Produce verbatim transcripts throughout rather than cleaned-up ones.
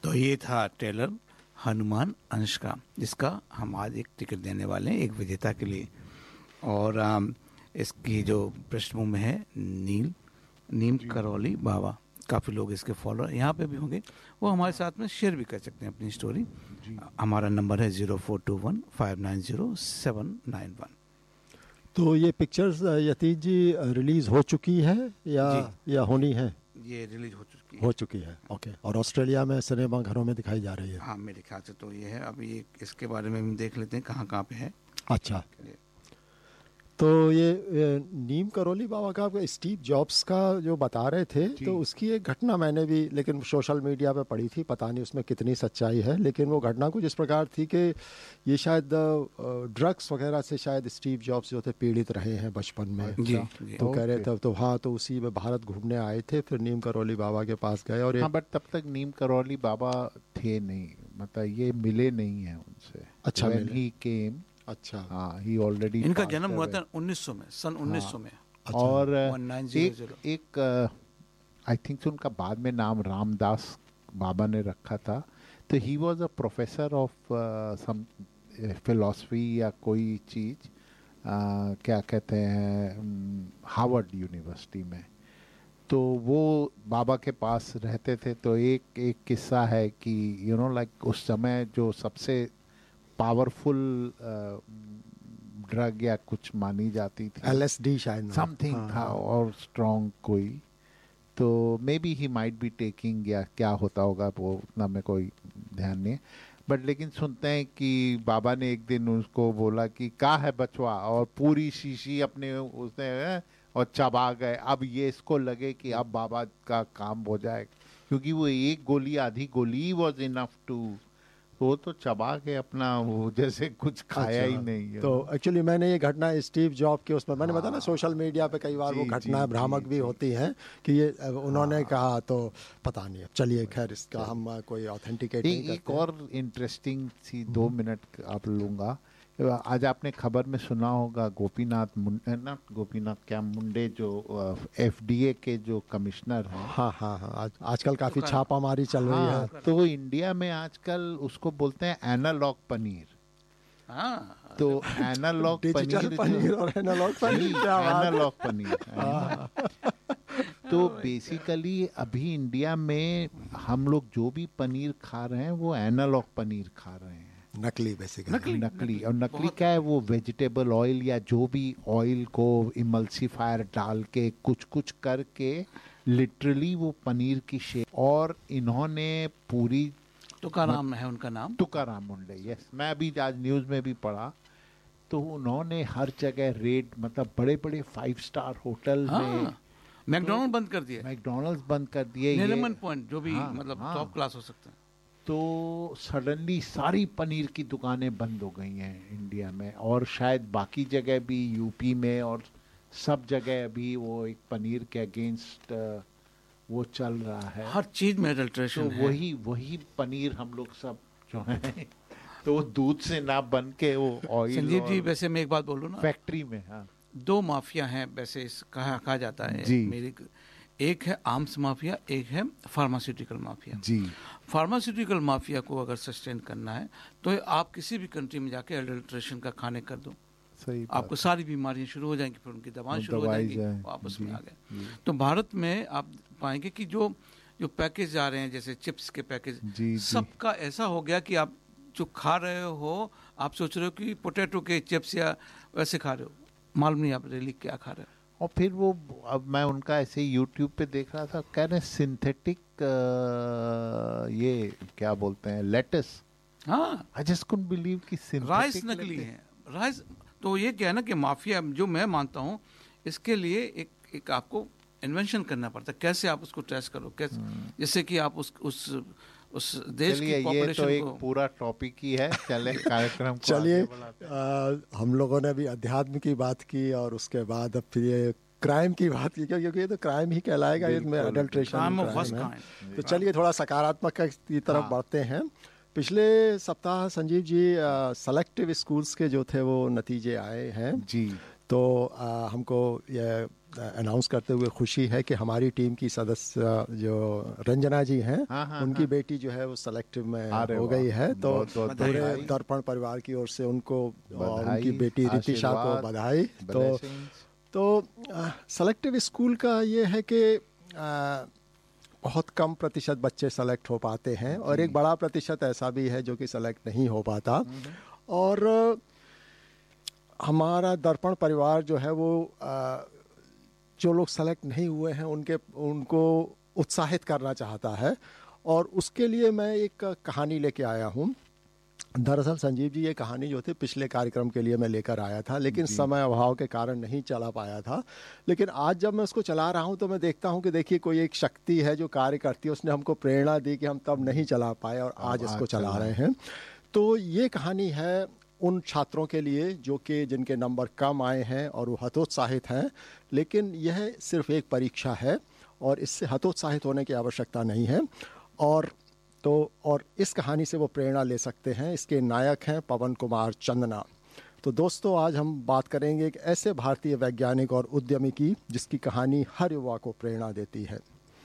तो ये था ट्रेलर हनुमान अंश का, जिसका हम आज एक टिकट देने वाले हैं एक विजेता के लिए। और आम, इसकी जो पृष्ठभूमि है नील नीम करौली बाबा, काफ़ी लोग इसके फॉलोअर यहाँ पे भी होंगे, वो हमारे साथ में शेयर भी कर सकते हैं अपनी स्टोरी। हमारा नंबर है zero four to one five nine zero seven nine one. तो ये पिक्चर्स यतीश जी रिलीज हो चुकी है या या होनी है? ये रिलीज हो चुकी है। हो चुकी है, ओके। और ऑस्ट्रेलिया में सिनेमा घरों में दिखाई जा रही है? हाँ, मेरे ख्याल से तो ये है। अभी इसके बारे में हम देख लेते हैं कहाँ कहाँ पे है। अच्छा, तो ये, ये नीम करौली बाबा का स्टीव जॉब्स का जो बता रहे थे, तो उसकी एक घटना मैंने भी लेकिन सोशल मीडिया पे पढ़ी थी, पता नहीं उसमें कितनी सच्चाई है, लेकिन वो घटना कुछ इस प्रकार थी कि ये शायद ड्रग्स वगैरह से शायद स्टीव जॉब्स जो थे पीड़ित रहे हैं बचपन में। जी, जी, तो कह रहे थे तो हाँ, तो उसी में भारत घूमने आए थे, फिर नीम करौली बाबा के पास गए। और हाँ, बट तब तक नीम करौली बाबा थे नहीं, मतलब ये मिले नहीं है उनसे। अच्छा, When he came, अच्छा, हाँ, ही ऑलरेडी। इनका जन्म हुआ था उन्नीस सौ में, सन उन्नीस सौ में। अच्छा। और एक एक आई थिंक उनका बाद में नाम रामदास बाबा ने रखा था। तो he was a professor of some philosophy या कोई चीज़, uh, क्या कहते हैं, हार्वर्ड यूनिवर्सिटी में। तो वो बाबा के पास रहते थे। तो एक एक किस्सा है कि यू नो लाइक उस समय जो सबसे पावरफुल ड्रग uh, या कुछ मानी जाती थी, एल एस डी शायद समथिंग हाँ, था, हाँ. और स्ट्रॉन्ग कोई, तो may be he might be taking, या क्या होता होगा वो उतना में कोई ध्यान नहीं है। बट लेकिन सुनते हैं कि बाबा ने एक दिन उसको बोला कि क्या है बचवा, और पूरी शीशी अपने उसने और चबा गए। अब ये इसको लगे कि अब बाबा का काम हो जाए, क्योंकि वो एक गोली आधी गोली वॉज इनफ टू, वो तो चबा के अपना वो जैसे कुछ खाया अच्छा, ही नहीं है। तो एक्चुअली मैंने ये घटना स्टीव जॉब के उसमें मैंने हाँ, बताया ना, सोशल मीडिया पे कई बार जी, वो घटनाएं जी, भ्रामक जी, भी जी, होती हैं कि ये उन्होंने हाँ, कहा, तो पता नहीं। अब चलिए, खैर इसका हम कोई ऑथेंटिकेट नहीं करते। एक और इंटरेस्टिंग सी दो मिनट आप लूँगा। आज आपने खबर में सुना होगा गोपीनाथ मुंडे, ना गोपीनाथ क्या मुंडे, जो एफडीए के जो कमिश्नर हैं। हाँ हाँ हाँ, आज आजकल काफी छापामारी चल रही हाँ, है। तो इंडिया में आजकल उसको बोलते हैं एनालॉग पनीर। हाँ, तो एनालॉग डिजिटल पनीर और एनालॉग पनीर, क्या बात है। एनालॉग पनीर। तो बेसिकली अभी इंडिया में हम लोग जो भी पनीर खा रहे हैं वो एनालॉग पनीर खा रहे हैं, नकली बेसिकली। नकली, नकली। और नकली क्या है, वो वेजिटेबल ऑयल या जो भी ऑयल को इमल्सीफायर डाल के कुछ कुछ करके लिटरली वो पनीर की शेप। और इन्होंने पूरी, तुकाराम है उनका नाम, तुकाराम मुंडे, यस, मैं अभी आज न्यूज़ में भी पढ़ा। तो उन्होंने हर जगह रेट, मतलब बड़े बड़े फाइव स्टार होटल में मैकडोनल्ड बंद कर दिए, मैकडोनल्ड्स बंद कर दिए, नेरिमन पॉइंट जो भी हाँ, मतलब हाँ, टॉप क्लास हो सकता है। तो सडनली सारी पनीर की दुकानें बंद हो गई हैं इंडिया में, और शायद बाकी जगह भी, यूपी में और सब जगह अभी वो एक पनीर के अगेंस्ट वो चल रहा है। हर चीज में अडल्ट्रेशन तो है। वही वही पनीर हम लोग सब जो है तो वो दूध से ना बन के वो ऑयल। संजीव जी, वैसे मैं एक बात बोलूँ ना, फैक्ट्री में, हाँ, दो माफिया हैं वैसे इस कहा कहा जाता है जी। मेरी, एक है आर्म्स माफिया, एक है फार्मास्यूटिकल माफिया। जी। फार्मास्यूटिकल माफिया को अगर सस्टेन करना है तो आप किसी भी कंट्री में जाके अडल्ट्रेशन का खाने कर दो, सही आपको सारी बीमारियां शुरू हो जाएंगी, फिर उनकी दवाएं शुरू हो जाएंगी, वापस में आ गए। तो भारत में आप पाएंगे कि जो जो पैकेज आ रहे हैं, जैसे चिप्स के पैकेज, सबका ऐसा हो गया कि आप जो खा रहे हो आप सोच रहे हो कि पोटैटो के चिप्स या वैसे खा रहे हो, मालूम नहीं आप रियली क्या खा रहे हो। और फिर वो, अब मैं उनका ऐसे यूट्यूब पे देख रहा था, कह रहे सिंथेटिक ये क्या बोलते हैं, लेटस। हाँ, आई जस्ट कुडंट बिलीव कि राइस नकली है, राइस। तो ये क्या है ना कि माफिया, जो मैं मानता हूँ, इसके लिए एक एक आपको इन्वेंशन करना पड़ता है, कैसे आप उसको ट्रेस करो, कैसे, जैसे कि आप उस उस उस देश की पॉपुलेशन को। ये तो एक पूरा टॉपिक ही है, चले कार्यक्रम को चलिए, हम लोगों ने भी अध्यात्म की बात की और उसके बाद अब फिर ये क्राइम की बात की, क्योंकि ये तो क्राइम ही कहलाएगा, इसमें अडल्ट्रेशन क्राइम है। तो चलिए थोड़ा सकारात्मक की तरफ हाँ। बढ़ते हैं। पिछले सप्ताह संजीव जी सेलेक्टिव स्कूल्स के जो थे वो नतीजे आए हैं जी। तो आ, हमको ये अनाउंस करते हुए खुशी है कि हमारी टीम की सदस्य जो रंजना जी हैं, हाँ, हाँ, उनकी हाँ। बेटी जो है वो सेलेक्टिव में अरे हो वाह, गई है। तो बहुत बहुत पूरे बधाई। दर्पण परिवार की ओर से उनको और बधाई, उनकी बेटी रितिशा को आशीर्वाद, बधाई। तो blessings। तो सेलेक्टिव स्कूल का ये है कि आ, बहुत कम प्रतिशत बच्चे सेलेक्ट हो पाते हैं और एक बड़ा प्रतिशत ऐसा भी है जो कि सेलेक्ट नहीं हो पाता। और हमारा दर्पण परिवार जो है वो आ, जो लोग सेलेक्ट नहीं हुए हैं उनके उनको उत्साहित करना चाहता है और उसके लिए मैं एक कहानी लेके आया हूँ। दरअसल संजीव जी ये कहानी जो थी पिछले कार्यक्रम के लिए मैं लेकर आया था, लेकिन समय अभाव के कारण नहीं चला पाया था। लेकिन आज जब मैं उसको चला रहा हूँ तो मैं देखता हूँ कि देखिए कोई एक शक्ति है जो कार्य करती है, उसने हमको प्रेरणा दी कि हम तब नहीं चला पाए और आज इसको चला रहे हैं। तो ये कहानी है उन छात्रों के लिए जो कि जिनके नंबर कम आए हैं और वो हतोत्साहित हैं, लेकिन यह सिर्फ एक परीक्षा है और इससे हतोत्साहित होने की आवश्यकता नहीं है। और तो और इस कहानी से वो प्रेरणा ले सकते हैं। इसके नायक हैं पवन कुमार चंदना। तो दोस्तों आज हम बात करेंगे एक ऐसे भारतीय वैज्ञानिक और उद्यमी की जिसकी कहानी हर युवा को प्रेरणा देती है।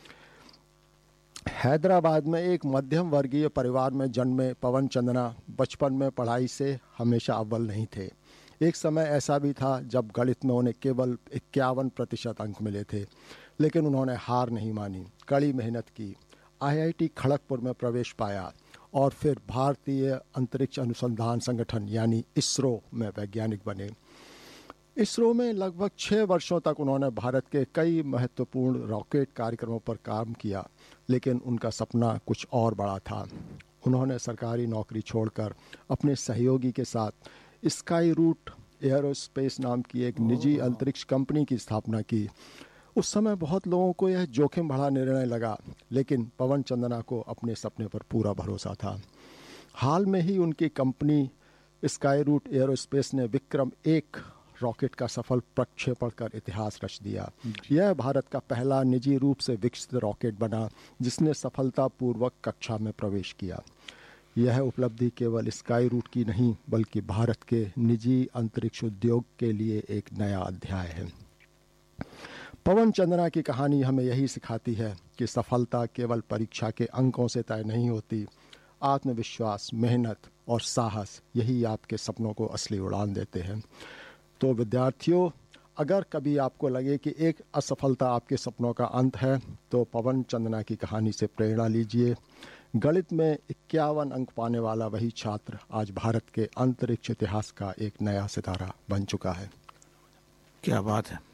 हैदराबाद में एक मध्यम वर्गीय परिवार में जन्मे पवन चंदना बचपन में पढ़ाई से हमेशा अव्वल नहीं थे। एक समय ऐसा भी था जब गणित में उन्हें केवल इक्यावन प्रतिशत अंक मिले थे, लेकिन उन्होंने हार नहीं मानी, कड़ी मेहनत की, आई आई टी खड़गपुर में प्रवेश पाया और फिर भारतीय अंतरिक्ष अनुसंधान संगठन यानी इसरो में वैज्ञानिक बने। इसरो में लगभग छः वर्षों तक उन्होंने भारत के कई महत्वपूर्ण रॉकेट कार्यक्रमों पर काम किया, लेकिन उनका सपना कुछ और बड़ा था। उन्होंने सरकारी नौकरी छोड़कर अपने सहयोगी के साथ स्काई रूट एयरोस्पेस नाम की एक निजी अंतरिक्ष कंपनी की स्थापना की। उस समय बहुत लोगों को यह जोखिम भरा निर्णय लगा, लेकिन पवन चंदना को अपने सपने पर पूरा भरोसा था। हाल में ही उनकी कंपनी स्काई रूट एयरोस्पेस ने विक्रम एक रॉकेट का सफल प्रक्षेपण कर इतिहास रच दिया। यह भारत का पहला निजी रूप से विकसित रॉकेट बना जिसने सफलतापूर्वक कक्षा में प्रवेश किया। यह उपलब्धि केवल स्काई रूट की नहीं बल्कि भारत के निजी अंतरिक्ष उद्योग के लिए एक नया अध्याय है। पवन चंदना की कहानी हमें यही सिखाती है कि सफलता केवल परीक्षा के अंकों से तय नहीं होती। आत्मविश्वास, मेहनत और साहस यही आपके सपनों को असली उड़ान देते हैं। तो विद्यार्थियों, अगर कभी आपको लगे कि एक असफलता आपके सपनों का अंत है तो पवन चंदना की कहानी से प्रेरणा लीजिए। गणित में इक्यावन अंक पाने वाला वही छात्र आज भारत के अंतरिक्ष इतिहास का एक नया सितारा बन चुका है। क्या बात है।